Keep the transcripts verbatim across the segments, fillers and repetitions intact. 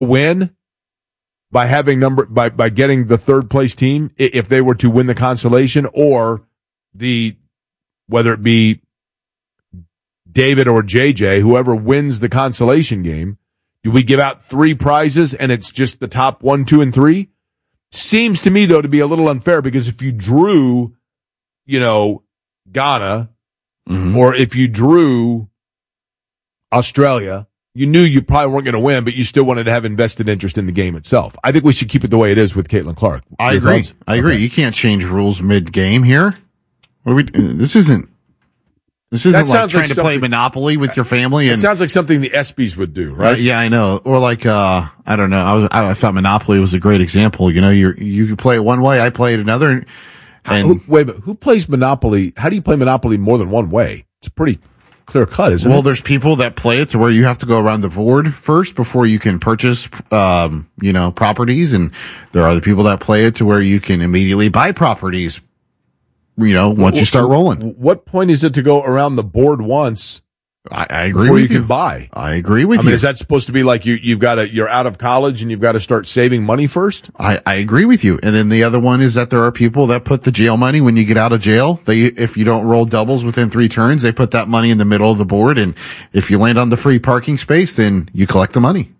win by having number by, by getting the third place team if they were to win the consolation, or the whether it be David or J J, whoever wins the consolation game, do we give out three prizes and it's just the top one, two, and three? Seems to me, though, to be a little unfair, because if you drew, you know, Ghana, mm-hmm. or if you drew Australia, you knew you probably weren't going to win, but you still wanted to have invested interest in the game itself. I think we should keep it the way it is with Caitlin Clark. I Your agree. thoughts? I agree. Okay. You can't change rules mid-game here. What are we? This isn't. This isn't like trying like to play Monopoly with your family. And it sounds like something the ESPYs would do, right? Uh, yeah, I know. Or like, uh, I don't know. I was, I thought Monopoly was a great example. You know, you you can play it one way, I play it another. And who, wait, but who plays Monopoly? How do you play Monopoly more than one way? It's pretty clear cut, isn't well, it? Well, there's people that play it to where you have to go around the board first before you can purchase, um, you know, properties, and there are other people that play it to where you can immediately buy properties. You know, once you start rolling. What point is it to go around the board once? I, I agree before with you you. can buy. I agree with I you. mean, is that supposed to be like you, you've got to, you're out of college and you've got to start saving money first? I, I agree with you. And then the other one is that there are people that put the jail money when you get out of jail. They, if you don't roll doubles within three turns, they put that money in the middle of the board. And if you land on the free parking space, then you collect the money.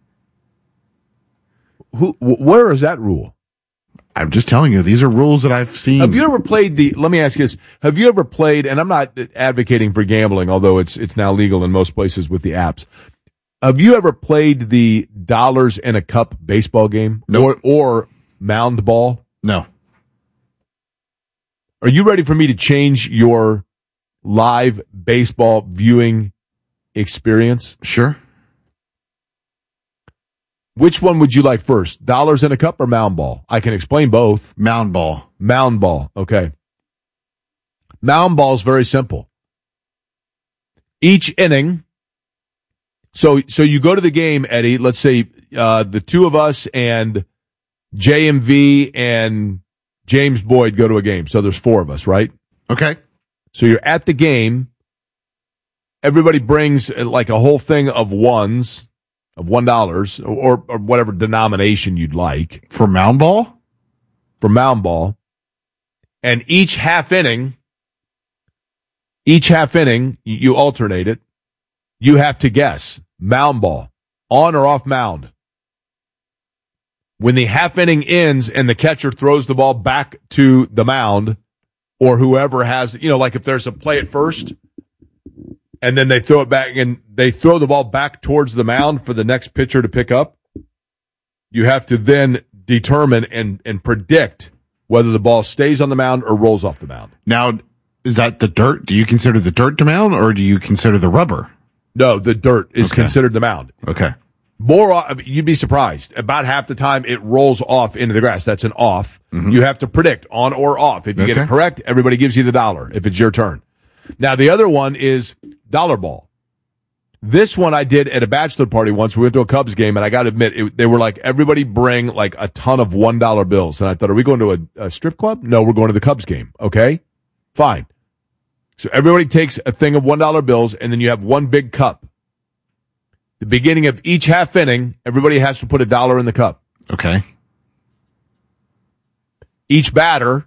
Who, where is that rule? I'm just telling you, these are rules that I've seen. Have you ever played the, let me ask you this, have you ever played, and I'm not advocating for gambling, although it's it's now legal in most places with the apps. Have you ever played the dollars in a cup baseball game? Nope. Or, or mound ball? No. Are you ready for me to change your live baseball viewing experience? Sure. Which one would you like first? Dollars in a cup or mound ball? I can explain both. Mound ball. Mound ball. Okay. Mound ball is very simple. Each inning. So, so you go to the game, Eddie. Let's say, uh, the two of us and J M V and James Boyd go to a game. So there's four of us, right? Okay. So you're at the game. Everybody brings uh, like a whole thing of ones. Of one dollars or, or whatever denomination you'd like for mound ball, for mound ball, and each half inning, each half inning you alternate it. You have to guess mound ball, on or off mound. When the half inning ends and the catcher throws the ball back to the mound, or whoever has, you know, like if there's a play at first. And then they throw it back, and they throw the ball back towards the mound for the next pitcher to pick up. You have to then determine and, and predict whether the ball stays on the mound or rolls off the mound. Now, is that the dirt? Do you consider the dirt the mound, or do you consider the rubber? No, the dirt is okay. considered the mound. Okay. More, I mean, you'd be surprised. About half the time, it rolls off into the grass. That's an off. Mm-hmm. You have to predict on or off. If you okay. get it correct, everybody gives you the dollar if it's your turn. Now, the other one is dollar ball. This one I did at a bachelor party once. We went to a Cubs game, and I got to admit, it, they were like, everybody bring like a ton of one dollar bills. And I thought, are we going to a, a strip club? No, we're going to the Cubs game. Okay, fine. So everybody takes a thing of one dollar bills, and then you have one big cup. The beginning of each half inning, everybody has to put a dollar in the cup. Okay. Each batter,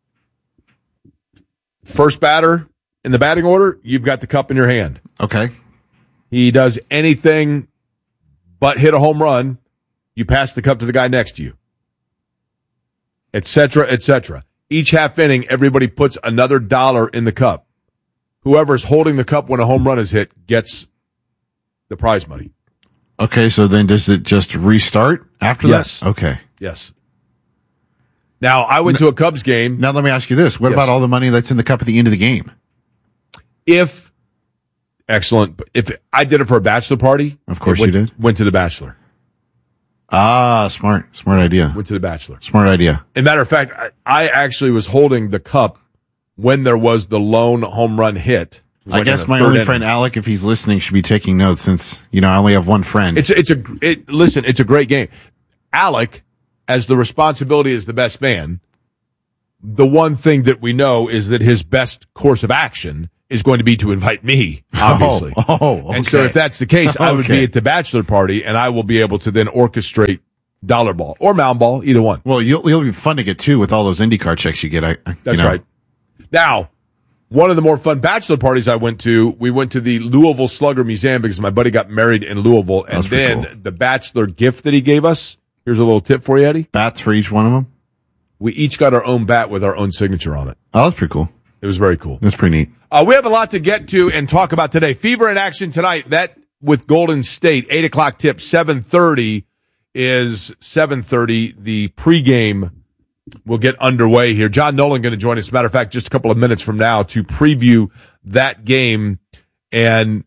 first batter, in the batting order, you've got the cup in your hand. Okay. He does anything but hit a home run, you pass the cup to the guy next to you, et cetera, et cetera. Each half inning, everybody puts another dollar in the cup. Whoever's holding the cup when a home run is hit gets the prize money. Okay, so then does it just restart after yes. that? Okay. Yes. Now, I went now, to a Cubs game. Now, let me ask you this. What yes. about all the money that's in the cup at the end of the game? If, excellent. If I did it for a bachelor party. Of course went, you did. Went to the bachelor. Ah, smart. Smart idea. Went to the bachelor. Smart idea. As a matter of fact, I, I actually was holding the cup when there was the lone home run hit. I guess my only inning. friend Alec, if he's listening, should be taking notes since, you know, I only have one friend. It's a, it's a, it, listen, it's a great game. Alec, as the responsibility as the best man, the one thing that we know is that his best course of action is going to be to invite me, obviously. Oh, oh okay. And so if that's the case, I would Okay. be at the bachelor party, and I will be able to then orchestrate dollar ball or mound ball, either one. Well, you'll, it'll be fun to get too with all those IndyCar checks you get. I, I, That's you know. right. Now, one of the more fun bachelor parties I went to, we went to the Louisville Slugger Museum because my buddy got married in Louisville. And That's pretty then cool. the bachelor gift that he gave us, here's a little tip for you, Eddie. Bats for each one of them. We each got our own bat with our own signature on it. Oh, that's pretty cool. It was very cool. That's pretty neat. Uh, we have a lot to get to and talk about today. Fever in action tonight. That with Golden State, eight o'clock tip, seven thirty is seven thirty. The pregame will get underway here. John Nolan going to join us. As a matter of fact, just a couple of minutes from now to preview that game. And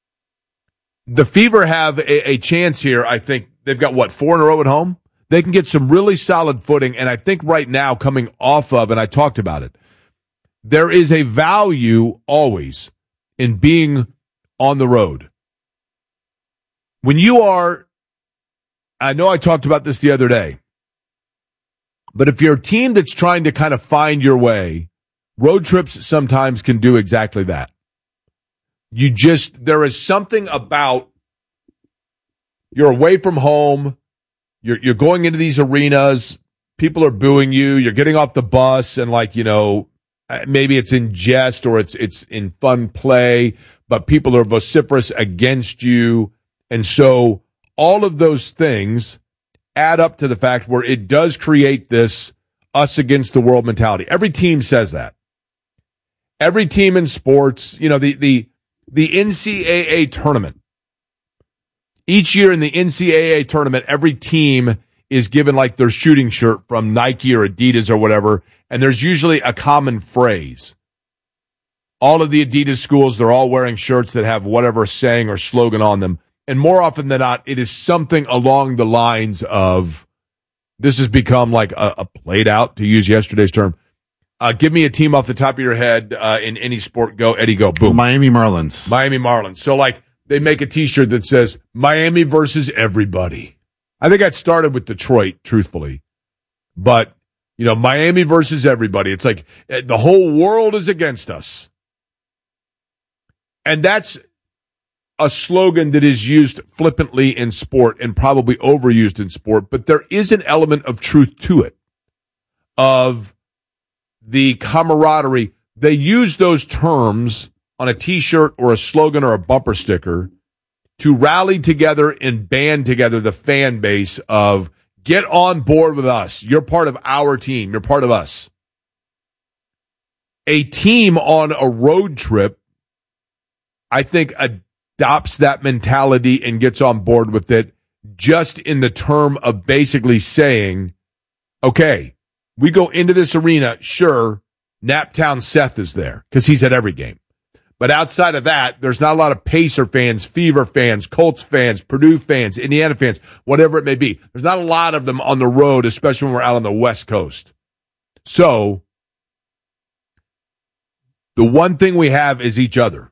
the Fever have a, a chance here. I think they've got, what, four in a row at home? They can get some really solid footing. And I think right now coming off of, and I talked about it, there is a value always in being on the road. When you are, I know I talked about this the other day, but if you're a team that's trying to kind of find your way, road trips sometimes can do exactly that. You just, there is something about, you're away from home, you're, you're going into these arenas, people are booing you, you're getting off the bus and like, you know, maybe it's in jest or it's it's in fun play, but people are vociferous against you. And so all of those things add up to the fact where it does create this us against the world mentality. Every team says that. Every team in sports, you know, the the the N C double A tournament. Each year in the N C double A tournament, every team is given like their shooting shirt from Nike or Adidas or whatever, and there's usually a common phrase. All of the Adidas schools, they're all wearing shirts that have whatever saying or slogan on them. And more often than not, it is something along the lines of, this has become like a, a played out, to use yesterday's term. Uh, give me a team off the top of your head uh, in any sport. Go, Eddie, go. Boom. Miami Marlins. Miami Marlins. So like they make a T-shirt that says Miami versus everybody. I think that started with Detroit, truthfully. But, you know, Miami versus everybody. It's like the whole world is against us. And that's a slogan that is used flippantly in sport and probably overused in sport. But there is an element of truth to it, of the camaraderie. They use those terms on a T-shirt or a slogan or a bumper sticker to rally together and band together the fan base of, get on board with us. You're part of our team. You're part of us. A team on a road trip, I think, adopts that mentality and gets on board with it just in the term of basically saying, okay, we go into this arena, sure, Naptown Seth is there because he's at every game. But outside of that, there's not a lot of Pacer fans, Fever fans, Colts fans, Purdue fans, Indiana fans, whatever it may be. There's not a lot of them on the road, especially when we're out on the West Coast. So the one thing we have is each other.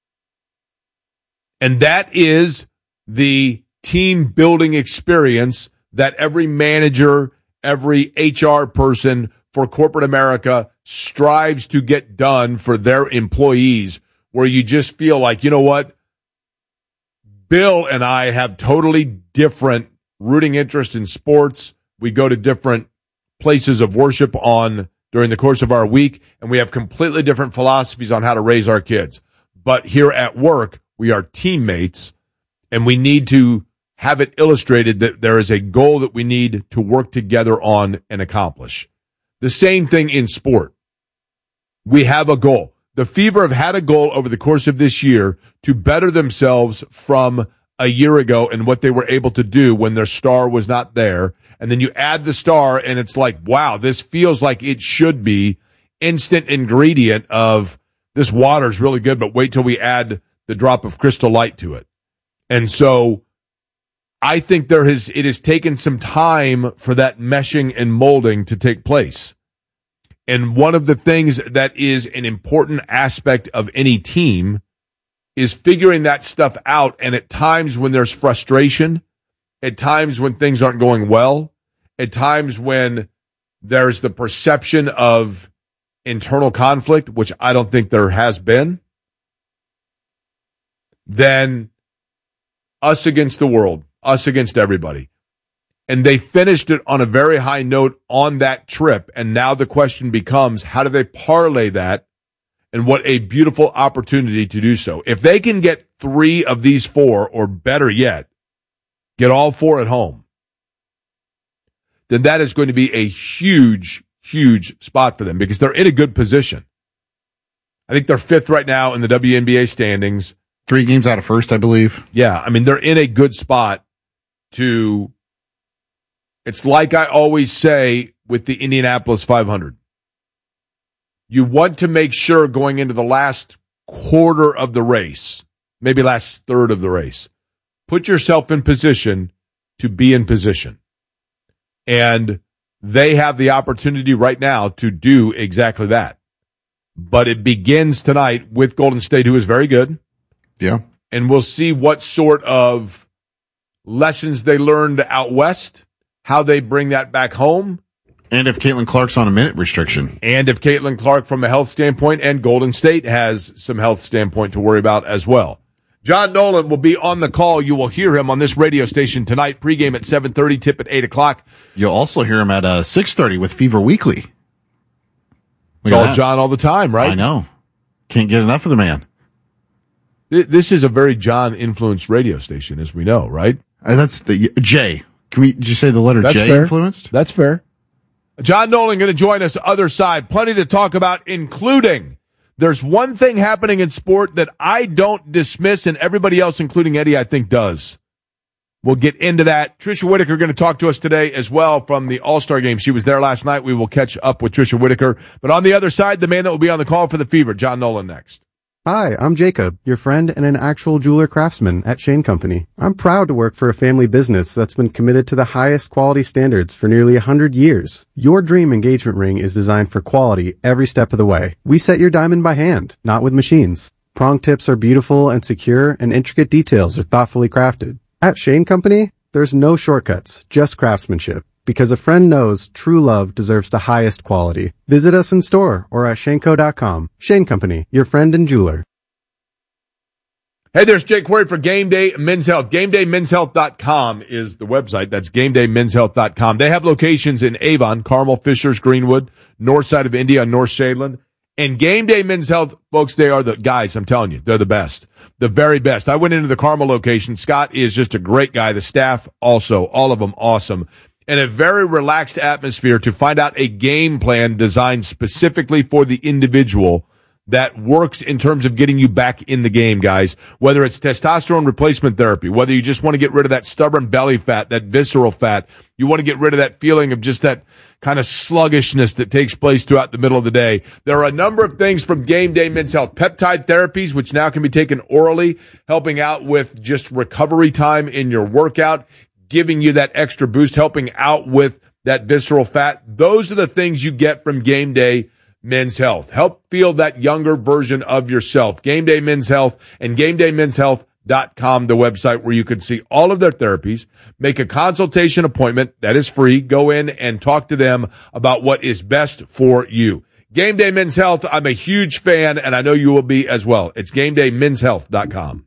And that is the team building experience that every manager, every H R person for corporate America strives to get done for their employees, where you just feel like, you know what? Bill and I have totally different rooting interest in sports. We go to different places of worship on during the course of our week, and we have completely different philosophies on how to raise our kids. But here at work, we are teammates, and we need to have it illustrated that there is a goal that we need to work together on and accomplish. The same thing in sport. We have a goal. The Fever have had a goal over the course of this year to better themselves from a year ago and what they were able to do when their star was not there. And then you add the star, and it's like, wow, this feels like it should be instant ingredient of this water's really good, but wait till we add the drop of Crystal Light to it. And so I think there has it has taken some time for that meshing and molding to take place. And one of the things that is an important aspect of any team is figuring that stuff out. And at times when there's frustration, at times when things aren't going well, at times when there's the perception of internal conflict, which I don't think there has been, than us against the world, us against everybody. And they finished it on a very high note on that trip. And now the question becomes, how do they parlay that? And what a beautiful opportunity to do so. If they can get three of these four, or better yet, get all four at home, then that is going to be a huge, huge spot for them because they're in a good position. I think they're fifth right now in the W N B A standings. Three games out of first, I believe. Yeah, I mean, they're in a good spot to, it's like I always say with the Indianapolis five hundred. You want to make sure going into the last quarter of the race, maybe last third of the race, put yourself in position to be in position. And they have the opportunity right now to do exactly that. But it begins tonight with Golden State, who is very good. Yeah. And we'll see what sort of lessons they learned out west, how they bring that back home. And if Caitlin Clark's on a minute restriction. And if Caitlin Clark from a health standpoint, and Golden State has some health standpoint to worry about as well. John Nolan will be on the call. You will hear him on this radio station tonight. Pregame at seven thirty, tip at eight o'clock. You'll also hear him at uh, six thirty with Fever Weekly. It's all John all the time, right? I know. Can't get enough of the man. This is a very John-influenced radio station, as we know, right? Uh, that's the J. Can we just say the letter That's J fair. influenced? That's fair. John Nolan going to join us other side. Plenty to talk about, including there's one thing happening in sport that I don't dismiss, and everybody else, including Eddie, I think does. We'll get into that. Tricia Whitaker going to talk to us today as well from the All-Star Game. She was there last night. We will catch up with Tricia Whitaker. But on the other side, the man that will be on the call for the Fever, John Nolan next. Hi, I'm Jacob, your friend and an actual jeweler craftsman at Shane Company. I'm proud to work for a family business that's been committed to the highest quality standards for nearly one hundred years. Your dream engagement ring is designed for quality every step of the way. We set your diamond by hand, not with machines. Prong tips are beautiful and secure, and intricate details are thoughtfully crafted. At Shane Company, there's no shortcuts, just craftsmanship. Because a friend knows true love deserves the highest quality. Visit us in store or at shaneco dot com. Shane Company, your friend and jeweler. Hey, there's Jake Quarry for Game Day Men's Health. game day men's health dot com is the website. That's game day men's health dot com. They have locations in Avon, Carmel, Fishers, Greenwood, north side of India, North Shadeland. And Game Day Men's Health, folks, they are the guys, I'm telling you, they're the best. The very best. I went into the Carmel location. Scott is just a great guy. The staff also, all of them awesome. And a very relaxed atmosphere to find out a game plan designed specifically for the individual that works in terms of getting you back in the game, guys. Whether it's testosterone replacement therapy, whether you just want to get rid of that stubborn belly fat, that visceral fat, you want to get rid of that feeling of just that kind of sluggishness that takes place throughout the middle of the day. There are a number of things from Game Day Men's Health. Peptide therapies, which now can be taken orally, helping out with just recovery time in your workout, giving you that extra boost, helping out with that visceral fat. Those are the things you get from Game Day Men's Health. Help feel that younger version of yourself. Game Day Men's Health and game day men's health dot com, the website where you can see all of their therapies, make a consultation appointment that is free. Go in and talk to them about what is best for you. Game Day Men's Health, I'm a huge fan, and I know you will be as well. It's game day men's health dot com.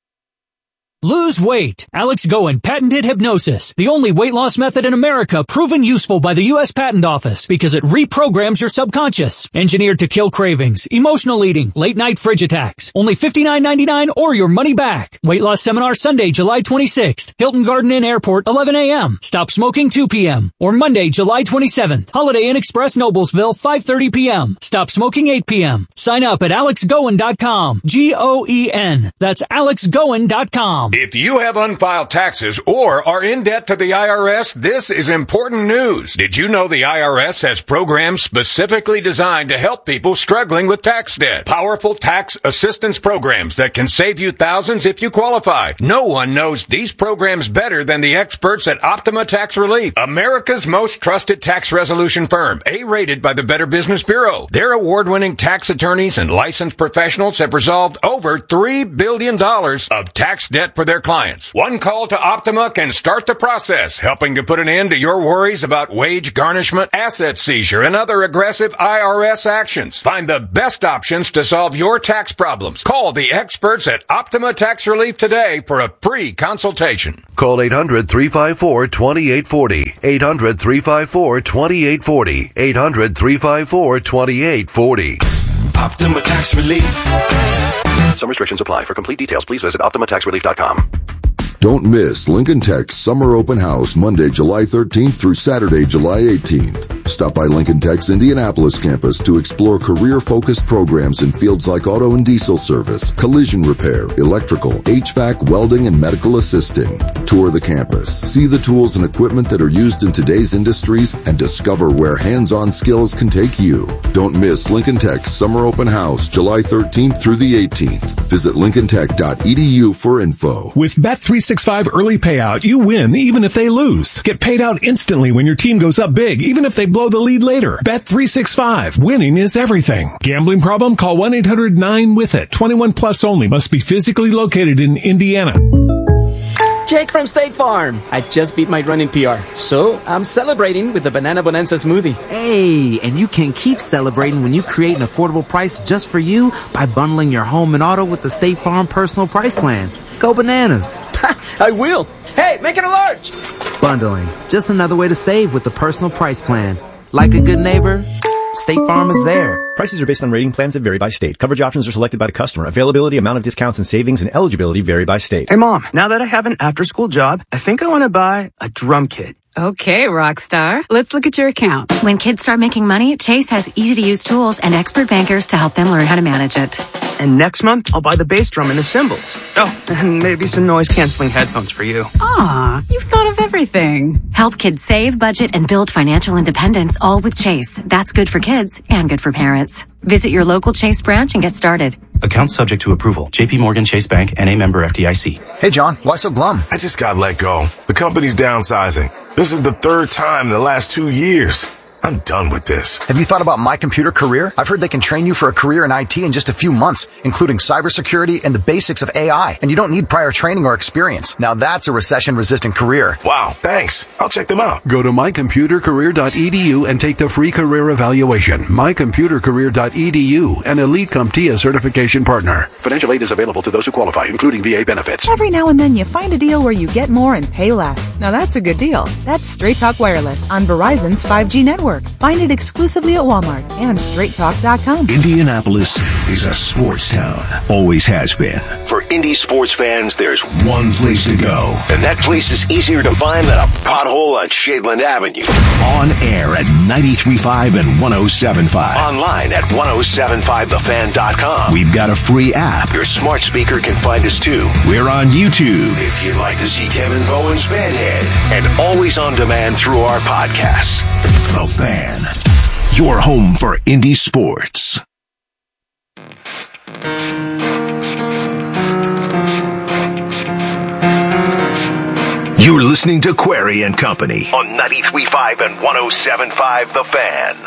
Lose weight. Alex Goen patented hypnosis, the only weight loss method in America proven useful by the U S Patent Office because it reprograms your subconscious. Engineered to kill cravings, emotional eating, late night fridge attacks. Only fifty-nine ninety-nine or your money back. Weight loss seminar Sunday, July twenty-sixth. Hilton Garden Inn Airport, eleven a.m. Stop smoking, two p.m. Or Monday, July twenty-seventh. Holiday Inn Express, Noblesville, five thirty p.m. Stop smoking, eight p.m. Sign up at alex goen dot com. G O E N. That's alex goen dot com. If you have unfiled taxes or are in debt to the I R S, this is important news. Did you know the I R S has programs specifically designed to help people struggling with tax debt? Powerful tax assistance programs that can save you thousands if you qualify. No one knows these programs better than the experts at Optima Tax Relief, America's most trusted tax resolution firm, A-rated by the Better Business Bureau. Their award-winning tax attorneys and licensed professionals have resolved over three billion dollars of tax debt for their clients. One call to Optima can start the process, helping to put an end to your worries about wage garnishment, asset seizure, and other aggressive I R S actions. Find the best options to solve your tax problems. Call the experts at Optima Tax Relief today for a free consultation. Call eight hundred, three five four, two eight four zero. eight hundred, three five four, two eight four zero. eight hundred, three five four, two eight four zero. Optima Tax Relief. Some restrictions apply. For complete details, please visit optima tax relief dot com. Don't miss Lincoln Tech's Summer Open House Monday, July thirteenth through Saturday, July eighteenth. Stop by Lincoln Tech's Indianapolis campus to explore career-focused programs in fields like auto and diesel service, collision repair, electrical, H V A C, welding, and medical assisting. Tour the campus, see the tools and equipment that are used in today's industries, and discover where hands-on skills can take you. Don't miss Lincoln Tech's Summer Open House, July thirteenth through the eighteenth. Visit lincoln tech dot e d u for info. With Bet three sixty-five Early Payout, you win even if they lose. Get paid out instantly when your team goes up big, even if they blow the lead later. Bet three sixty-five. Winning is everything. Gambling problem? Call one eight hundred nine with it. twenty-one plus only. Must be physically located in Indiana. Jake from State Farm. I just beat my running P R, so I'm celebrating with the Banana Bonanza smoothie. Hey, and you can keep celebrating when you create an affordable price just for you by bundling your home and auto with the State Farm Personal Price Plan. Go bananas. I will. Hey, make it a large. Bundling. Just another way to save with the Personal Price Plan. Like a good neighbor, State Farm is there. Prices are based on rating plans that vary by state. Coverage options are selected by the customer. Availability, amount of discounts and savings, and eligibility vary by state. Hey, Mom, now that I have an after-school job, I think I want to buy a drum kit. Okay, Rockstar. Let's look at your account. When kids start making money, Chase has easy-to-use tools and expert bankers to help them learn how to manage it. And next month, I'll buy the bass drum and the cymbals. Oh, and maybe some noise-canceling headphones for you. Aw, you've thought of everything. Help kids save, budget, and build financial independence, all with Chase. That's good for kids and good for parents. Visit your local Chase branch and get started. Account subject to approval. J P Morgan Chase Bank, N A member F D I C. Hey, John, why so glum? I just got let go. The company's downsizing. This is the third time in the last two years. I'm done with this. Have you thought about My Computer Career? I've heard they can train you for a career in I T in just a few months, including cybersecurity and the basics of A I. And you don't need prior training or experience. Now that's a recession-resistant career. Wow, thanks. I'll check them out. Go to my computer career dot e d u and take the free career evaluation. my computer career dot e d u, an Elite CompTIA certification partner. Financial aid is available to those who qualify, including V A benefits. Every now and then you find a deal where you get more and pay less. Now that's a good deal. That's Straight Talk Wireless on Verizon's five G network. Find it exclusively at Walmart and straight talk dot com. Indianapolis is a sports town. Always has been. For Indy sports fans, there's one place to go. And that place is easier to find than a pothole on Shadeland Avenue. On air at ninety-three point five and one oh seven point five. Online at ten seventy-five the fan dot com. We've got a free app. Your smart speaker can find us too. We're on YouTube. If you'd like to see Kevin Bowen's Bedhead. And always on demand through our podcasts. The Fan. Your home for Indy sports. You're listening to Query and Company on ninety-three point five and ten seventy-five The Fan.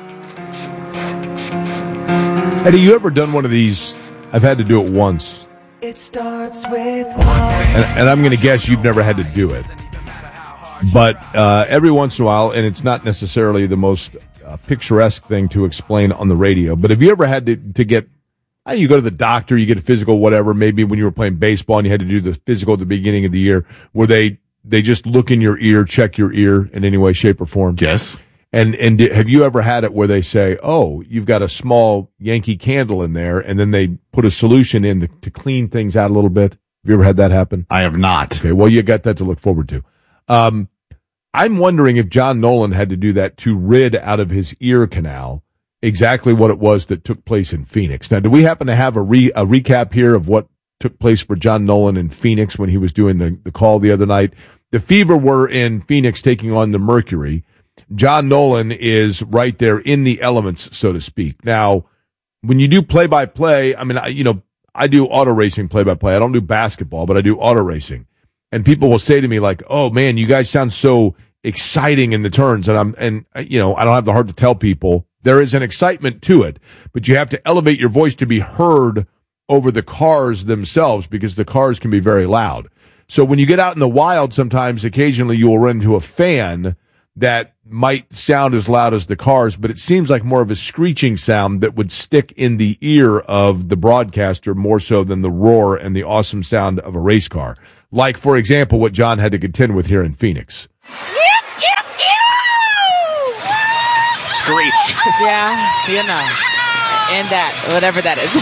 Have you ever done one of these? I've had to do it once. It starts with and, and I'm going to guess you've never had to do it. But uh, every once in a while, and it's not necessarily the most uh, picturesque thing to explain on the radio, but have you ever had to, to get, uh, you go to the doctor, you get a physical, whatever, maybe when you were playing baseball and you had to do the physical at the beginning of the year, where they, they just look in your ear, check your ear in any way, shape, or form? Yes. And and have you ever had it where they say, oh, you've got a small Yankee candle in there, and then they put a solution in to, to clean things out a little bit? Have you ever had that happen? I have not. Okay, well, you got that to look forward to. Um, I'm wondering if John Nolan had to do that to rid out of his ear canal exactly what it was that took place in Phoenix. Now, do we happen to have a, re, a recap here of what took place for John Nolan in Phoenix when he was doing the, the call the other night? The Fever were in Phoenix taking on the Mercury. John Nolan is right there in the elements, so to speak. Now, when you do play-by-play, I mean, I, you know, I do auto racing play-by-play. I don't do basketball, but I do auto racing. And people will say to me like, oh man, you guys sound so exciting in the turns. And I'm, and you know, I don't have the heart to tell people there is an excitement to it, but you have to elevate your voice to be heard over the cars themselves because the cars can be very loud. So when you get out in the wild, sometimes occasionally you will run into a fan that might sound as loud as the cars, but it seems like more of a screeching sound that would stick in the ear of the broadcaster more so than the roar and the awesome sound of a race car. Like, for example, what John had to contend with here in Phoenix. Screech. Yeah, you know. And that, whatever that is.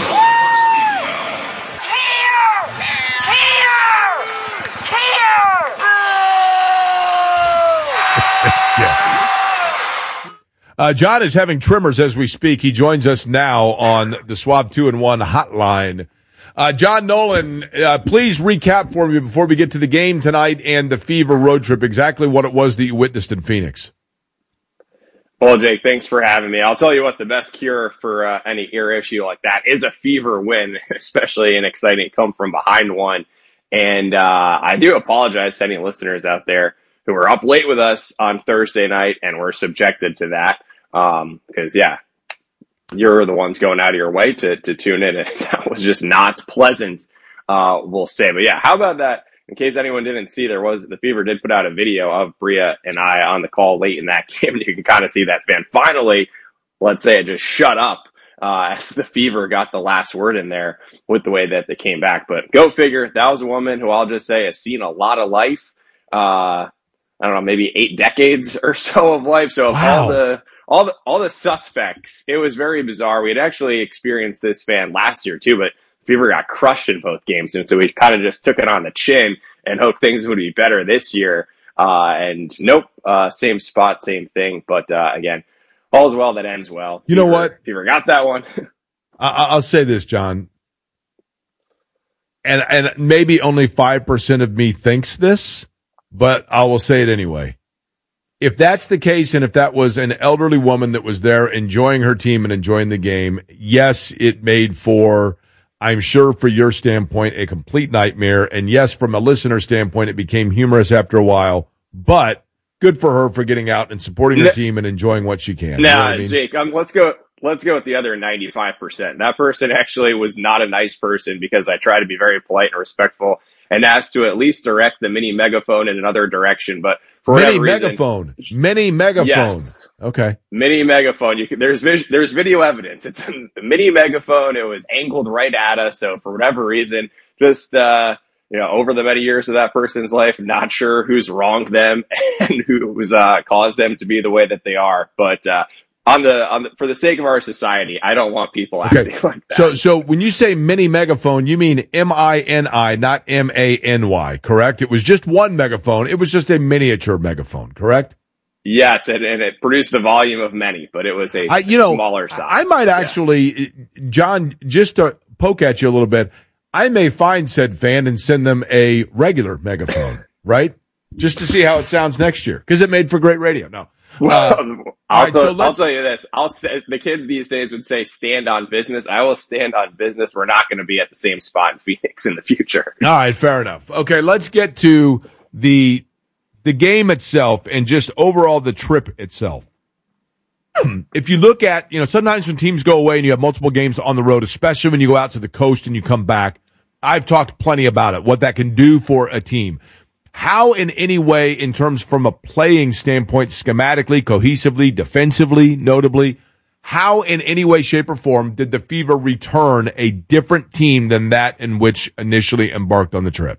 Yeah. Uh, John is having tremors as we speak. He joins us now on the Schwab two in one hotline. Uh, John Nolan, uh, please recap for me before we get to the game tonight and the Fever road trip, exactly what it was that you witnessed in Phoenix. Well, Jake, thanks for having me. I'll tell you what, the best cure for uh, any ear issue like that is a Fever win, especially an exciting come from behind one. And uh, I do apologize to any listeners out there who were up late with us on Thursday night and were subjected to that. Um, because, yeah, you're the ones going out of your way to, to tune in. And that was just not pleasant, uh, we'll say. But, yeah, how about that? In case anyone didn't see, there was the Fever did put out a video of Bria and I on the call late in that game. And you can kind of see that fan finally, let's say, it just shut up uh, as the Fever got the last word in there with the way that they came back. But go figure, that was a woman who I'll just say has seen a lot of life. Uh, I don't know, maybe eight decades or so of life. So of Wow. all the all the all the suspects, it was very bizarre. We had actually experienced this fan last year too, but Fever got crushed in both games, and so we kind of just took it on the chin and hoped things would be better this year. Uh, and nope, uh, same spot, same thing. But uh, again, all's well that ends well. You Fever, know what? Fever got that one. I- I'll say this, John, and and maybe only five percent of me thinks this, but I will say it anyway. If that's the case, and if that was an elderly woman that was there enjoying her team and enjoying the game, yes, it made for, I'm sure for your standpoint, a complete nightmare. And yes, from a listener standpoint, it became humorous after a while, but good for her for getting out and supporting her No. team and enjoying what she can. You Nah, know what I mean? Jake, um, let's go. Let's go with the other ninety-five percent. That person actually was not a nice person because I try to be very polite and respectful and asked to at least direct the mini megaphone in another direction. But for Mini whatever reason, megaphone. Mini megaphone. Yes. Okay. mini megaphone. You can, there's vis, there's video evidence. It's a mini megaphone. It was angled right at us. So for whatever reason, just uh, you know, over the many years of that person's life, not sure who's wronged them and who's uh, caused them to be the way that they are. But uh, on the on the, for the sake of our society, I don't want people Okay. acting like that. So, so when you say mini megaphone, you mean M I N I, not M A N Y, correct? It was just one megaphone. It was just a miniature megaphone, correct? Yes, and, and it produced the volume of many, but it was a I, you know, smaller size. I might Yeah. actually, John, just to poke at you a little bit, I may find said fan and send them a regular megaphone, right? Just to see how it sounds next year, because it made for great radio. No. Well, Uh, I'll, all right, tell, so I'll let's- tell you this. I'll st- the kids these days would say stand on business. I will stand on business. We're not going to be at the same spot in Phoenix in the future. All right, fair enough. Okay, let's get to the the game itself and just overall the trip itself. If you look at, you know, sometimes when teams go away and you have multiple games on the road, especially when you go out to the coast and you come back, I've talked plenty about it, what that can do for a team. How in any way, in terms from a playing standpoint, schematically, cohesively, defensively, notably, how in any way, shape, or form did the Fever return a different team than that in which initially embarked on the trip?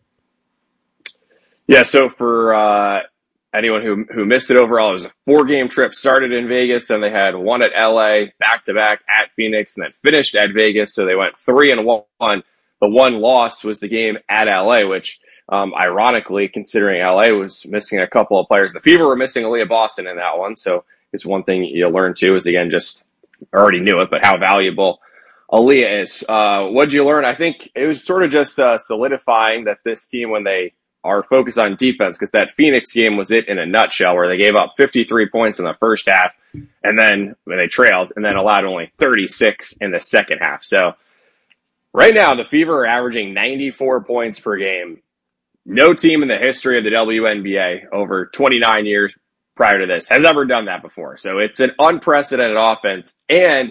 Yeah, so for uh, anyone who who missed it overall, it was a four-game trip. Started in Vegas, then they had one at L A, back-to-back at Phoenix, and then finished at Vegas. So they went three and one. The one loss was the game at L A, which, um, ironically, considering L A was missing a couple of players, the Fever were missing Aaliyah Boston in that one. So it's one thing you'll learn too is, again, just already knew it, but how valuable Aaliyah is. Uh, what'd you learn? I think it was sort of just uh, solidifying that this team, when they are focused on defense, because that Phoenix game was it in a nutshell, where they gave up fifty-three points in the first half, and then when they trailed, and then allowed only thirty-six in the second half. So right now, the Fever are averaging ninety-four points per game. No team in the history of the W N B A over twenty-nine years prior to this has ever done that before. So it's an unprecedented offense. And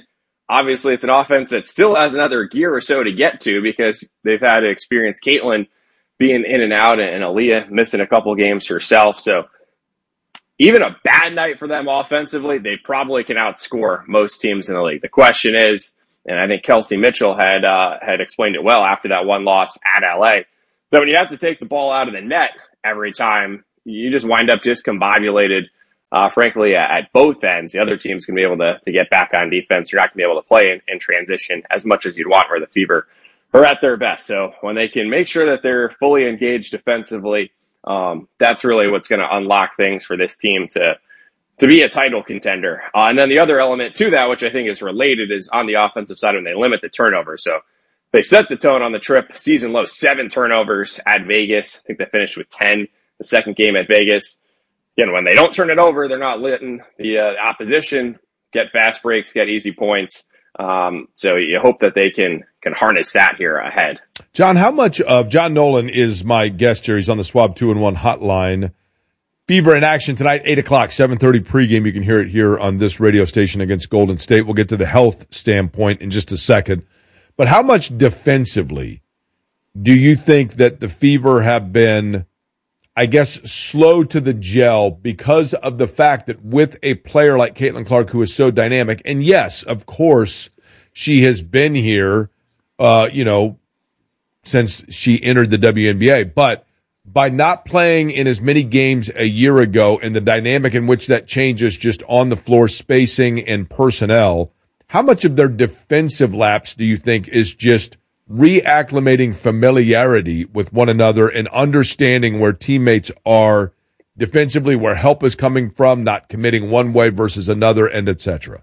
obviously it's an offense that still has another gear or so to get to because they've had to experience Caitlin being in and out and Aaliyah missing a couple games herself. So even a bad night for them offensively, they probably can outscore most teams in the league. The question is, and I think Kelsey Mitchell had uh, had explained it well after that one loss at L A, that when you have to take the ball out of the net every time, you just wind up discombobulated, uh, frankly, at, at both ends. The other team's going to be able to, to get back on defense. You're not going to be able to play in, in transition as much as you'd want where the Fever are at their best. So when they can make sure that they're fully engaged defensively, um, that's really what's going to unlock things for this team to to be a title contender. Uh, and then the other element to that, which I think is related, is on the offensive side when they limit the turnovers. So they set the tone on the trip, season low, seven turnovers at Vegas. I think they finished with ten the second game at Vegas. Again, when they don't turn it over, they're not letting the uh, opposition get fast breaks, get easy points. Um, so you hope that they can can harness that here ahead. John, how much of John Nolan is my guest here? He's on the Swab two and one hotline. Fever in action tonight, eight o'clock, seven thirty pregame. You can hear it here on this radio station against Golden State. We'll get to the health standpoint in just a second. But how much defensively do you think that the Fever have been, I guess, slow to the gel because of the fact that with a player like Caitlin Clark, who is so dynamic, and yes, of course, she has been here, uh, you know, since she entered the W N B A, but by not playing in as many games a year ago and the dynamic in which that changes just on the floor spacing and personnel, how much of their defensive lapse do you think is just reacclimating familiarity with one another and understanding where teammates are defensively, where help is coming from, not committing one way versus another, and et cetera?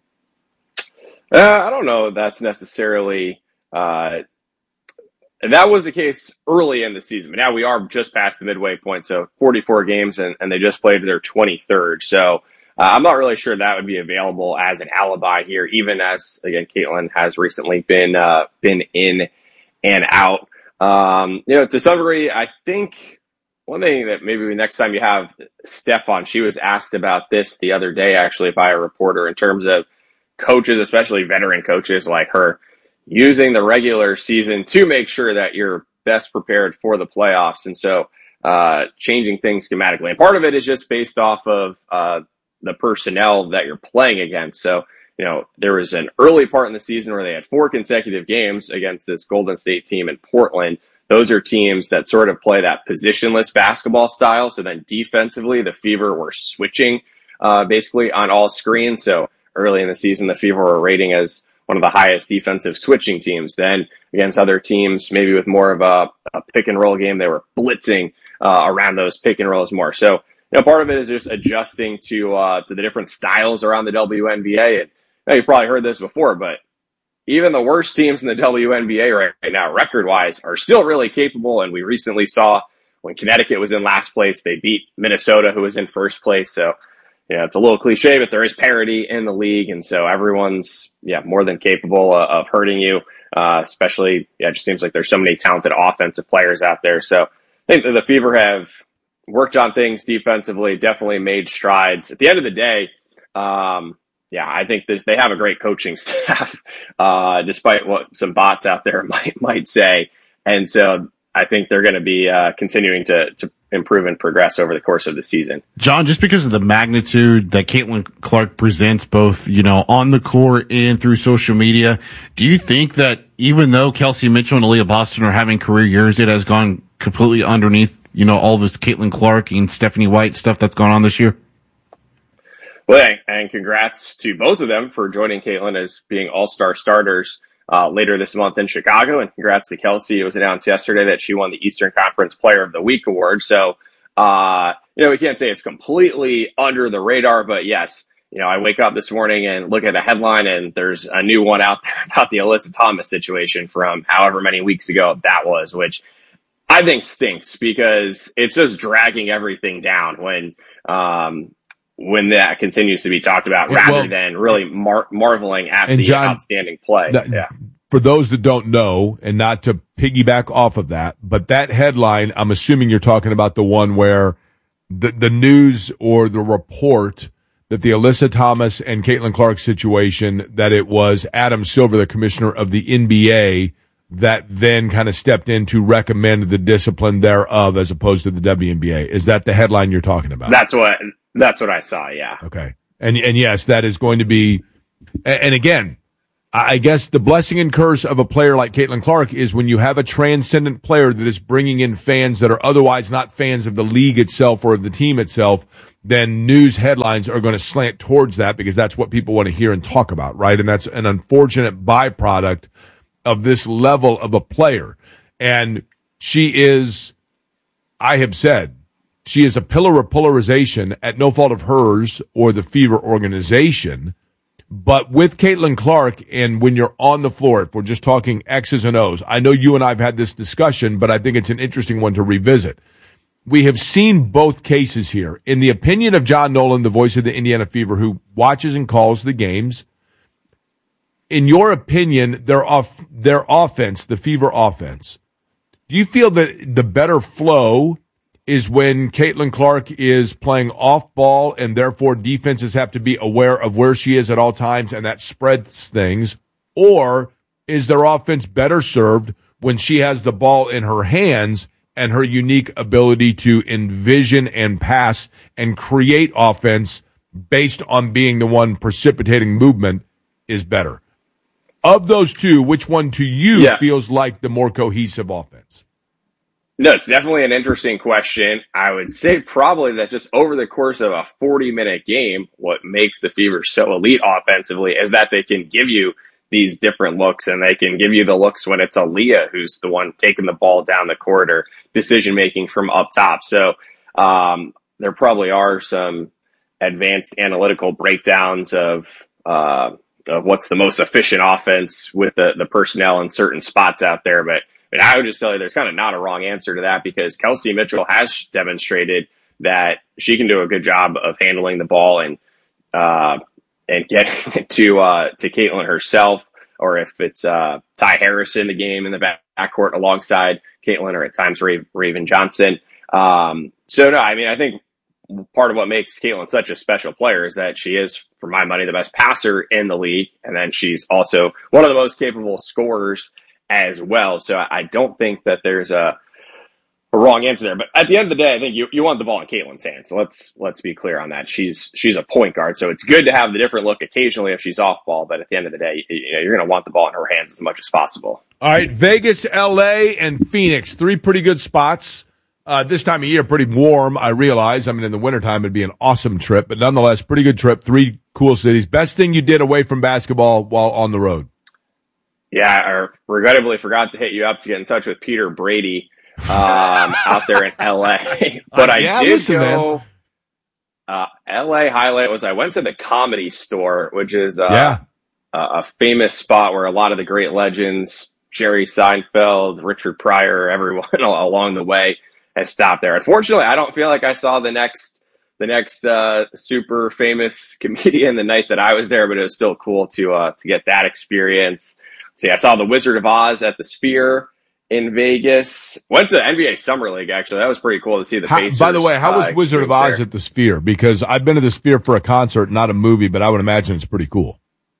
Uh, I don't know if that's necessarily uh, – that was the case early in the season. But now we are just past the midway point, so forty-four games, and, and they just played their twenty-third. So uh, I'm not really sure that would be available as an alibi here, even as, again, Caitlin has recently been uh, been in and out. Um, you know, to some degree, I think one thing that maybe next time you have Steph on, she was asked about this the other day, actually, by a reporter, in terms of coaches, especially veteran coaches like her, using the regular season to make sure that you're best prepared for the playoffs. And so uh, changing things schematically. And part of it is just based off of uh, the personnel that you're playing against. So, you know, there was an early part in the season where they had four consecutive games against this Golden State team in Portland. Those are teams that sort of play that positionless basketball style. So then defensively, the Fever were switching uh, basically on all screens. So early in the season, the Fever were rating as one of the highest defensive switching teams. Then against other teams, maybe with more of a, a pick and roll game, they were blitzing uh, around those pick and rolls more. So, you know, part of it is just adjusting to uh, to the different styles around the W N B A. And you know, you've probably heard this before, but even the worst teams in the W N B A right, right now, record-wise, are still really capable. And we recently saw when Connecticut was in last place, they beat Minnesota, who was in first place. So, yeah, it's a little cliche, but there is parity in the league, and so everyone's yeah more than capable uh, of hurting you. Uh, especially, yeah, it just seems like there's so many talented offensive players out there. So I think that the Fever have worked on things defensively, definitely made strides. At the end of the day, um, yeah, I think that they have a great coaching staff, uh, despite what some bots out there might might say. And so I think they're going to be uh, continuing to to improve and progress over the course of the season. John, just because of the magnitude that Caitlin Clark presents both, you know, on the court and through social media, do you think that even though Kelsey Mitchell and Aaliyah Boston are having career years, it has gone completely underneath, you know, all this Caitlin Clark and Stephanie White stuff that's gone on this year? Well, and congrats to both of them for joining Caitlin as being all-star starters Uh, later this month in Chicago. And congrats to Kelsey. It was announced yesterday that she won the Eastern Conference Player of the Week award. So, uh, you know, we can't say it's completely under the radar, but yes, you know, I wake up this morning and look at a headline and there's a new one out there about the Alyssa Thomas situation from however many weeks ago that was, which I think stinks because it's just dragging everything down when, um, when that continues to be talked about rather well, than really mar- marveling at the John, outstanding play. Th- yeah. For those that don't know, and not to piggyback off of that, but that headline, I'm assuming you're talking about the one where the, the news or the report that the Alyssa Thomas and Caitlin Clark situation, that it was Adam Silver, the commissioner of the N B A, that then kind of stepped in to recommend the discipline thereof as opposed to the W N B A. Is that the headline you're talking about? That's what that's what I saw, yeah. Okay. And and yes, that is going to be, and again, I guess the blessing and curse of a player like Caitlin Clark is when you have a transcendent player that is bringing in fans that are otherwise not fans of the league itself or of the team itself, then news headlines are going to slant towards that because that's what people want to hear and talk about, right? And that's an unfortunate byproduct of this level of a player. And she is, I have said, she is a pillar of polarization at no fault of hers or the Fever organization. But with Caitlin Clark, and when you're on the floor, if we're just talking X's and O's, I know you and I have had this discussion, but I think it's an interesting one to revisit. We have seen both cases here. In the opinion of John Nolan, the voice of the Indiana Fever, who watches and calls the games, in your opinion, their off, their offense, the Fever offense, do you feel that the better flow is when Caitlin Clark is playing off ball and therefore defenses have to be aware of where she is at all times and that spreads things? Or is their offense better served when she has the ball in her hands and her unique ability to envision and pass and create offense based on being the one precipitating movement is better? Of those two, which one to you yeah. feels like the more cohesive offense? No, it's definitely an interesting question. I would say probably that just over the course of a forty-minute game, what makes the Fever so elite offensively is that they can give you these different looks, and they can give you the looks when it's Aaliyah who's the one taking the ball down the court or decision-making from up top. So um, there probably are some advanced analytical breakdowns of uh, of what's the most efficient offense with the, the personnel in certain spots out there. But, but I would just tell you there's kind of not a wrong answer to that because Kelsey Mitchell has demonstrated that she can do a good job of handling the ball and uh, and getting it to uh, to Caitlin herself, or if it's uh, Ty Harris in the game in the back backcourt alongside Caitlin, or at times Raven, Raven Johnson. Um, so no, I mean I think part of what makes Caitlin such a special player is that she is, for my money, the best passer in the league. And then she's also one of the most capable scorers as well. So I don't think that there's a, a wrong answer there. But at the end of the day, I think you, you want the ball in Caitlin's hands. So let's, let's be clear on that. She's, she's a point guard. So it's good to have the different look occasionally if she's off ball. But at the end of the day, you know, you're going to want the ball in her hands as much as possible. All right. Vegas, L A, and Phoenix, three pretty good spots. Uh, this time of year, pretty warm, I realize. I mean, in the wintertime, it'd be an awesome trip, but nonetheless, pretty good trip. Three cool cities. Best thing you did away from basketball while on the road? Yeah, I regrettably forgot to hit you up to get in touch with Peter Brady um, out there in L A. But uh, yeah, I did listen, go. Uh, L A highlight was I went to the Comedy Store, which is uh, yeah. a, a famous spot where a lot of the great legends, Jerry Seinfeld, Richard Pryor, everyone along the way has stopped there. Unfortunately, I don't feel like I saw the next the next uh, super famous comedian the night that I was there, but it was still cool to uh, to get that experience. See, I saw the Wizard of Oz at the Sphere in Vegas. Went to the N B A Summer League, actually. That was pretty cool to see the how, Pacers. By the way, how was uh, Wizard of Oz there at the Sphere? Because I've been to the Sphere for a concert, not a movie, but I would imagine it's pretty cool.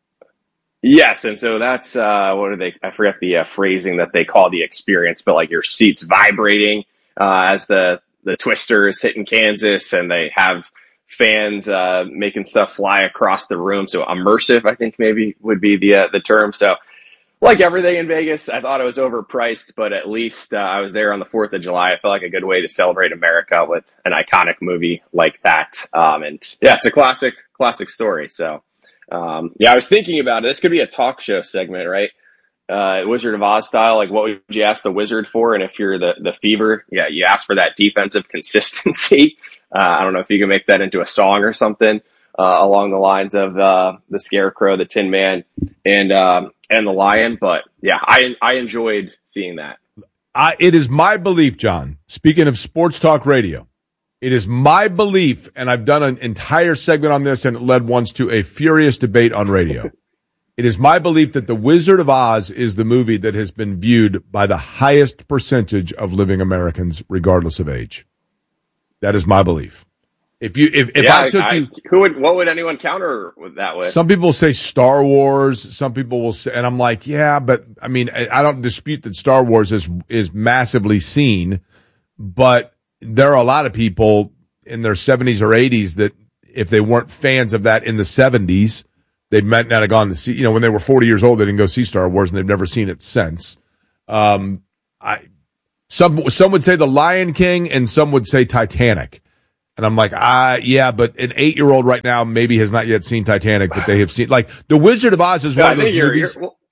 Yes, and so that's, uh, what are they, I forget the uh, phrasing that they call the experience, but like your seats vibrating uh, as the, the Twisters hit in Kansas, and they have fans uh, making stuff fly across the room. So immersive, I think maybe would be the uh, the term. So like everything in Vegas, I thought it was overpriced, but at least uh, I was there on the fourth of July. I felt like a good way to celebrate America with an iconic movie like that. Um, and yeah, it's a classic, classic story. So um, yeah, I was thinking about it. This could be a talk show segment, right? Uh, Wizard of Oz style, like what would you ask the Wizard for? And if you're the, the Fever, yeah, you ask for that defensive consistency. Uh, I don't know if you can make that into a song or something uh, along the lines of uh, the Scarecrow, the Tin Man, and um, and the Lion. But yeah, I I enjoyed seeing that. I, it is my belief, John, speaking of sports talk radio, it is my belief, and I've done an entire segment on this, and it led once to a furious debate on radio. It is my belief that The Wizard of Oz is the movie that has been viewed by the highest percentage of living Americans, regardless of age. That is my belief. If you, if, if yeah, I took I, you, who would, what would anyone counter with that with? Some people say Star Wars. Some people will say, and I'm like, yeah, but I mean, I, I don't dispute that Star Wars is, is massively seen, but there are a lot of people in their seventies or eighties that if they weren't fans of that in the seventies, they might not have gone to see, you know, when they were forty years old, they didn't go see Star Wars and they've never seen it since. Um, I, some, some would say The Lion King and some would say Titanic. And I'm like, ah, yeah, but an eight-year-old right now maybe has not yet seen Titanic, but they have seen, like, The Wizard of Oz is yeah, one of those you're, movies. You're, well,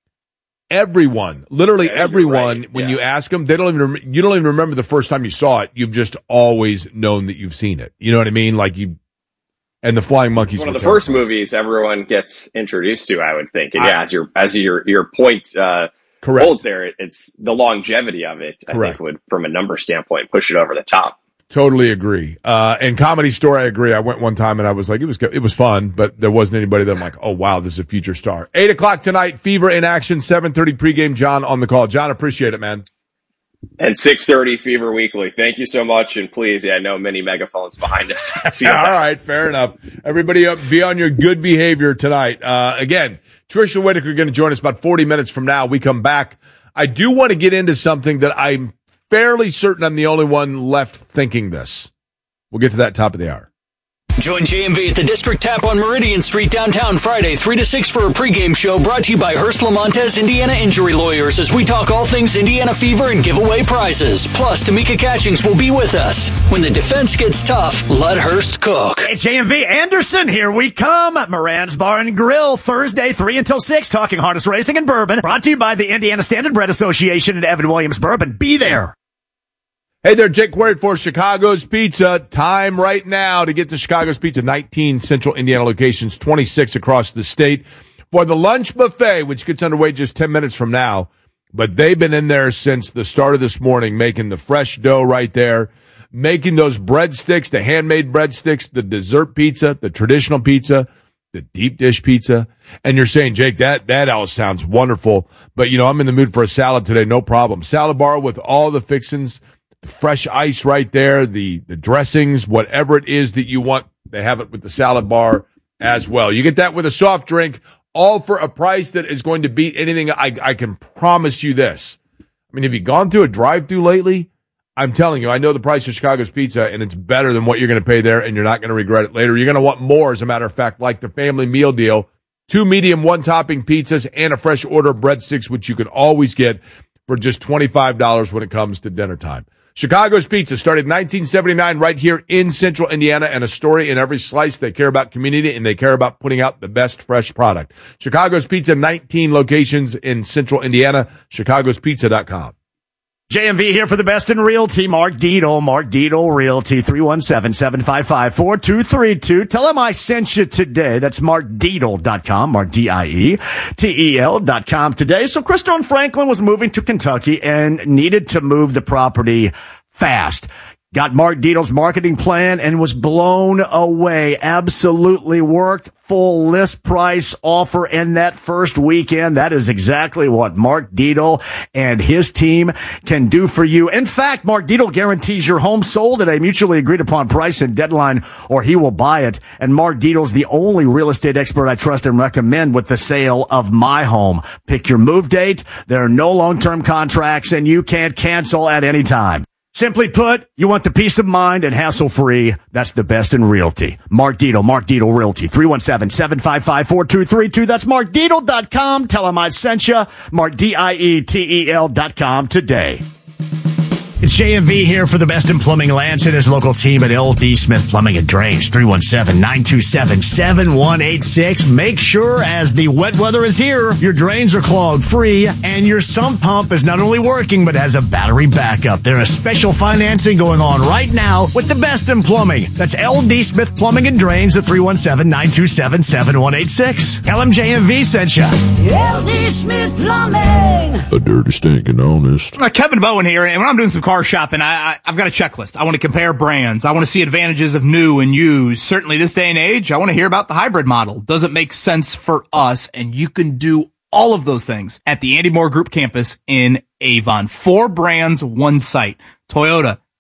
everyone, literally yeah, everyone, right. when yeah. you ask them, they don't even, rem- you don't even remember the first time you saw it. You've just always known that you've seen it. You know what I mean? Like you, and The Flying Monkeys. One of were the first terrible. movies everyone gets introduced to, I would think. And I, yeah, as your, as your, your point, uh, correct. holds there, it, it's the longevity of it, I Correct. think would, from a number standpoint, push it over the top. Totally agree. Uh, and Comedy Store, I agree. I went one time and I was like, it was, it was fun, but there wasn't anybody that I'm like, oh wow, this is a future star. Eight o'clock tonight, Fever in action, seven thirty pregame. John on the call. John, appreciate it, man. And six thirty Fever Weekly. Thank you so much. And please, yeah, no many megaphones behind us. All right, fair enough. Everybody uh, be on your good behavior tonight. Uh, again, Tricia Whitaker going to join us about forty minutes from now. We come back. I do want to get into something that I'm fairly certain I'm the only one left thinking this. We'll get to that top of the hour. Join J M V at the District Tap on Meridian Street downtown Friday, three to six for a pregame show brought to you by Hearst Lamontes Indiana Injury Lawyers as we talk all things Indiana Fever and give away prizes. Plus, Tamika Catchings will be with us. When the defense gets tough, let Hearst cook. It's J M V Anderson. Here we come. Moran's Bar and Grill, Thursday, three until six, talking harness racing and bourbon. Brought to you by the Indiana Standard Bread Association and Evan Williams Bourbon. Be there. Hey there, Jake Query for Chicago's Pizza. Time right now to get to Chicago's Pizza. nineteen Central Indiana locations, twenty-six across the state for the lunch buffet, which gets underway just ten minutes from now. But they've been in there since the start of this morning, making the fresh dough right there, making those breadsticks, the handmade breadsticks, the dessert pizza, the traditional pizza, the deep dish pizza. And you're saying, Jake, that, that all sounds wonderful. But, you know, I'm in the mood for a salad today. No problem. Salad bar with all the fixings. The fresh ice right there, the, the dressings, whatever it is that you want, they have it with the salad bar as well. You get that with a soft drink, all for a price that is going to beat anything. I, I can promise you this. I mean, have you gone through a drive-thru lately? I'm telling you, I know the price of Chicago's Pizza, and it's better than what you're going to pay there, and you're not going to regret it later. You're going to want more, as a matter of fact, like the family meal deal, two medium one-topping pizzas, and a fresh order of breadsticks, which you can always get for just twenty-five dollars when it comes to dinner time. Chicago's Pizza started in nineteen seventy-nine right here in Central Indiana, and a story in every slice. They care about community, and they care about putting out the best fresh product. Chicago's Pizza, nineteen locations in Central Indiana, chicagos pizza dot com. J M V here for the best in realty. Mark Dietel, Mark Dietel Realty, three one seven, seven five five, four two three two. Tell him I sent you today. That's mark dietel dot com, Mark D I E T E L dot com today. So Christone Franklin was moving to Kentucky and needed to move the property fast. Got Mark Dietel's marketing plan and was blown away. Absolutely worked. Full list price offer in that first weekend. That is exactly what Mark Dietel and his team can do for you. In fact, Mark Dietel guarantees your home sold at a mutually agreed upon price and deadline, or he will buy it. And Mark Dietel's the only real estate expert I trust and recommend with the sale of my home. Pick your move date. There are no long-term contracts, and you can't cancel at any time. Simply put, you want the peace of mind and hassle-free. That's the best in realty. Mark Dietel, Mark Dietel Realty, three one seven, seven five five, four two three two. That's mark dietel dot com. Tell him I sent you. Mark D I E T E L dot com today. It's J M V here for the best in plumbing. Lance and his local team at L D Smith Plumbing and Drains, three one seven, nine two seven, seven one eight six. Make sure as the wet weather is here, your drains are clogged free and your sump pump is not only working but has a battery backup. There is special financing going on right now with the best in plumbing. That's L D Smith Plumbing and Drains at three one seven, nine two seven, seven one eight six. Tell him J M V sent you. L D Smith Plumbing. A dirty, stinking honest. Uh, Kevin Bowen here, and when I'm doing some car shopping, I, I, I've got a checklist. I want to compare brands. I want to see advantages of new and used. Certainly this day and age, I want to hear about the hybrid model. Does it make sense for us? And you can do all of those things at the Andy Moore Group campus in Avon. Four brands, one site. Toyota,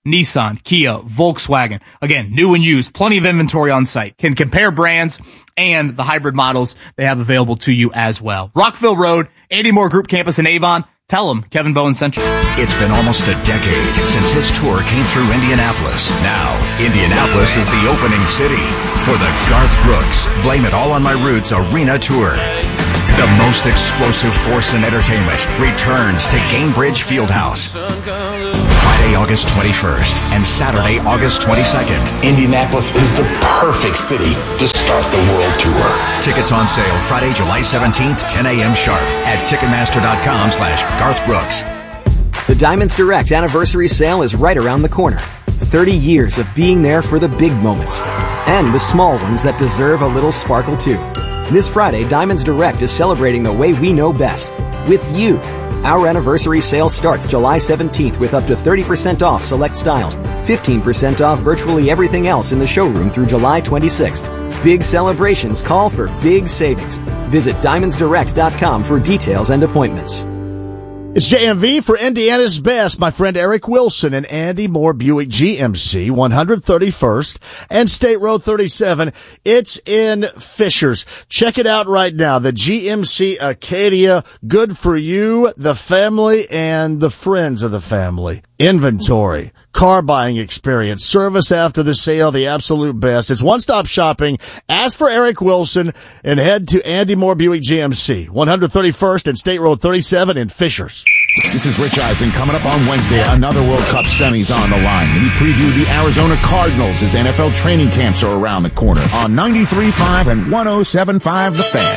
Nissan, Kia, Volkswagen. Again, new and used, plenty of inventory on site. Can compare brands and the hybrid models they have available to you as well. Rockville Road, Andy Moore Group Campus in Avon. Tell them Kevin Bowen sent you. It's been almost a decade since his tour came through Indianapolis. Now, Indianapolis is the opening city for the Garth Brooks Blame It All on My Roots Arena Tour. The most explosive force in entertainment returns to Gainbridge Fieldhouse. Friday, August twenty-first and Saturday, August twenty-second. Indianapolis is the perfect city to start the world tour. Tickets on sale Friday, July seventeenth, ten a.m. sharp at Ticketmaster.com slash Garth Brooks. The Diamonds Direct anniversary sale is right around the corner. thirty years of being there for the big moments and the small ones that deserve a little sparkle too. This Friday, Diamonds Direct is celebrating the way we know best, with you. Our anniversary sale starts July seventeenth with up to thirty percent off select styles, fifteen percent off virtually everything else in the showroom through July twenty-sixth. Big celebrations call for big savings. Visit diamonds direct dot com for details and appointments. It's J M V for Indiana's Best. My friend Eric Wilson and Andy Moore Buick G M C, one thirty-first and State Road thirty-seven. It's in Fishers. Check it out right now. The G M C Acadia, good for you, the family, and the friends of the family. Inventory, car buying experience, service after the sale, the absolute best. It's one-stop shopping. Ask for Eric Wilson and head to Andy Moore Buick G M C, one thirty-first and State Road thirty-seven in Fishers. This is Rich Eisen. Coming up on Wednesday, another World Cup semis on the line. We preview the Arizona Cardinals as N F L training camps are around the corner on ninety-three point five and one oh seven point five The Fan.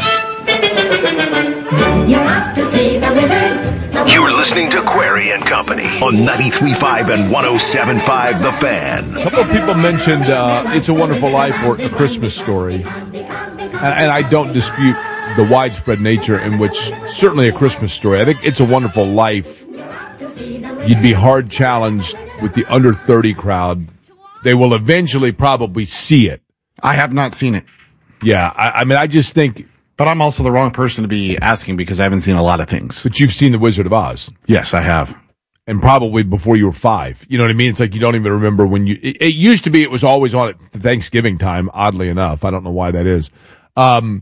You're out to see the wizard. You're listening to Query and Company on ninety-three point five and one oh seven point five The Fan. A couple of people mentioned uh, It's a Wonderful Life or A Christmas Story. And, and I don't dispute the widespread nature in which certainly A Christmas Story. I think It's a Wonderful Life, you'd be hard challenged with the under thirty crowd. They will eventually probably see it. I have not seen it. Yeah, I, I mean, I just think... But I'm also the wrong person to be asking because I haven't seen a lot of things. But you've seen The Wizard of Oz. Yes, I have. And probably before you were five. You know what I mean? It's like you don't even remember when you... It, it used to be it was always on at Thanksgiving time, oddly enough. I don't know why that is. Um,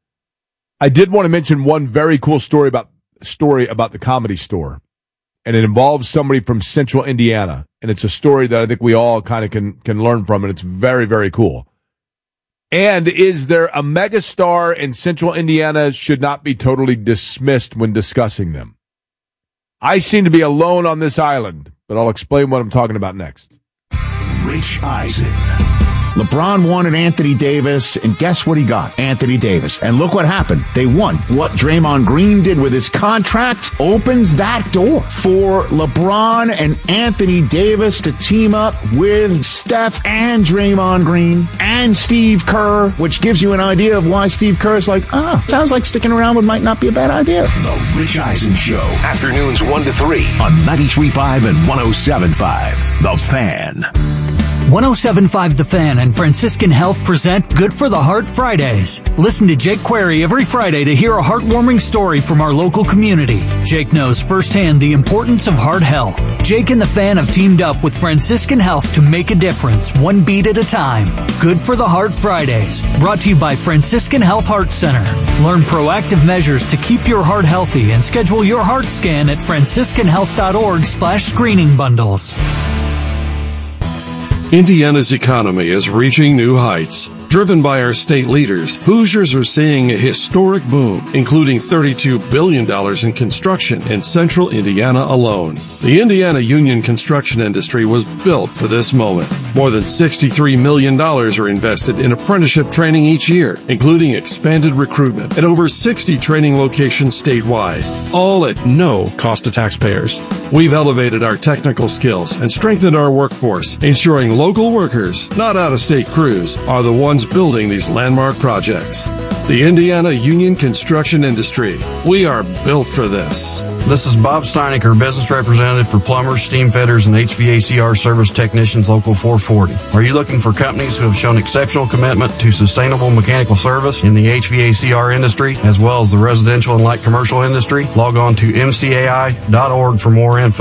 I did want to mention one very cool story about story about the Comedy Store. And it involves somebody from Central Indiana. And it's a story that I think we all kind of can, can learn from. And it's very, very cool. And is there a megastar in Central Indiana should not be totally dismissed when discussing them? I seem to be alone on this island, but I'll explain what I'm talking about next. Rich Eisen. LeBron wanted Anthony Davis, and guess what he got? Anthony Davis. And look what happened. They won. What Draymond Green did with his contract opens that door for LeBron and Anthony Davis to team up with Steph and Draymond Green and Steve Kerr, which gives you an idea of why Steve Kerr is like, oh, sounds like sticking around with might not be a bad idea. The Rich Eisen Show. Afternoons one to three on ninety-three point five and one oh seven point five. The Fan. one oh seven point five The Fan and Franciscan Health present Good for the Heart Fridays. Listen to Jake Query every Friday to hear a heartwarming story from our local community. Jake knows firsthand the importance of heart health. Jake and the Fan have teamed up with Franciscan Health to make a difference, one beat at a time. Good for the Heart Fridays, brought to you by Franciscan Health Heart Center. Learn proactive measures to keep your heart healthy and schedule your heart scan at franciscan health dot org slash screening bundles. Indiana's economy is reaching new heights. Driven by our state leaders, Hoosiers are seeing a historic boom, including thirty-two billion dollars in construction in central Indiana alone. The Indiana union construction industry was built for this moment. More than sixty-three million dollars are invested in apprenticeship training each year, including expanded recruitment at over sixty training locations statewide, all at no cost to taxpayers. We've elevated our technical skills and strengthened our workforce, ensuring local workers, not out-of-state crews, are the ones building these landmark projects. The Indiana Union Construction Industry. We are built for this. This is Bob Steinecker, business representative for plumbers, steam fitters, and H V A C R service technicians, Local four forty. Are you looking for companies who have shown exceptional commitment to sustainable mechanical service in the H V A C R industry, as well as the residential and light commercial industry? Log on to m c a i dot org for more info.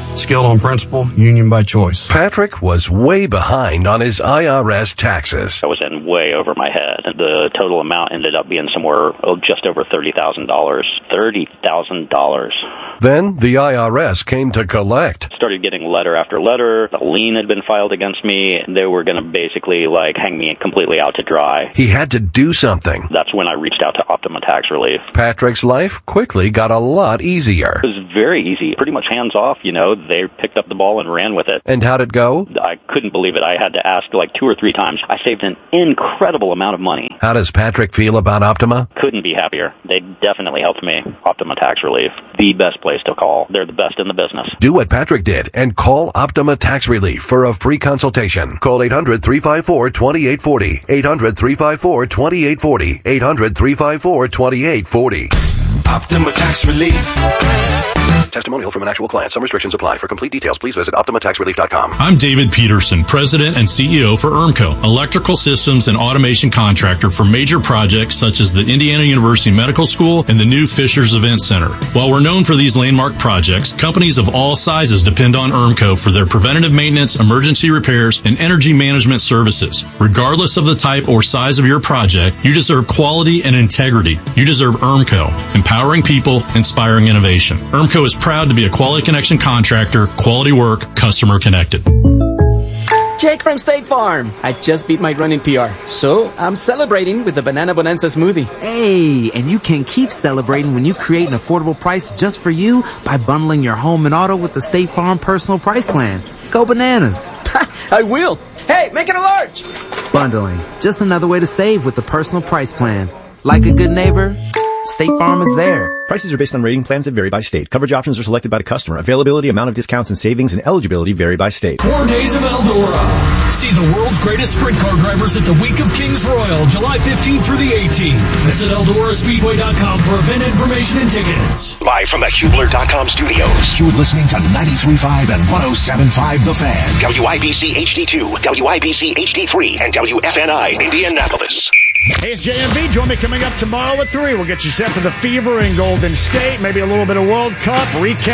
skilled on principle, union by choice. Patrick was way behind on his I R S taxes. I was in way over my head. The total amount ended up being somewhere oh, just over thirty thousand dollars. thirty thousand dollars. Then the I R S came to collect. Started getting letter after letter. A lien had been filed against me. They were going to basically like hang me completely out to dry. He had to do something. That's when I reached out to Optima Tax Relief. Patrick's life quickly got a lot easier. It was very easy. Pretty much hands off, you know. They picked up the ball and ran with it. And how'd it go? I couldn't believe it. I had to ask like two or three times. I saved an incredible amount of money. How does Patrick feel about Optima? Couldn't be happier. They definitely helped me. Optima Tax Relief. The best place to call. They're the best in the business. Do what Patrick did and call Optima Tax Relief for a free consultation. Call eight hundred, three five four, two eight four zero. eight hundred, three five four, two eight four zero. eight hundred, three five four, two eight four zero. Optima Tax Relief. Testimonial from an actual client. Some restrictions apply. For complete details, please visit Optima Tax Relief dot com. I'm David Peterson, President and C E O for ERMCO, electrical systems and automation contractor for major projects such as the Indiana University Medical School and the new Fishers Event Center. While we're known for these landmark projects, companies of all sizes depend on ERMCO for their preventative maintenance, emergency repairs, and energy management services. Regardless of the type or size of your project, you deserve quality and integrity. You deserve ERMCO, empowering people, inspiring innovation. ERMCO is proud to be a Quality Connection contractor, quality work, customer connected. Jake from State Farm. I just beat my running P R, so I'm celebrating with the Banana Bonanza smoothie. Hey, and you can keep celebrating when you create an affordable price just for you by bundling your home and auto with the State Farm Personal Price Plan. Go bananas. I will. Hey, make it a large. Bundling. Just another way to save with the Personal Price Plan. Like a good neighbor, State Farm is there. Prices are based on rating plans that vary by state. Coverage options are selected by the customer. Availability, amount of discounts and savings, and eligibility vary by state. Four days of Eldora. See the world's greatest sprint car drivers at the Week of Kings Royal, July fifteenth through the eighteenth. Visit Eldora Speedway dot com for event information and tickets. Live from the Hubler dot com studios. You're listening to ninety-three point five and one oh seven point five The Fan. W I B C H D two, W I B C H D three, and W F N I Indianapolis. Hey, it's J M V. Join me coming up tomorrow at three. We'll get you set for the Fever in Golden State. Maybe a little bit of World Cup recap.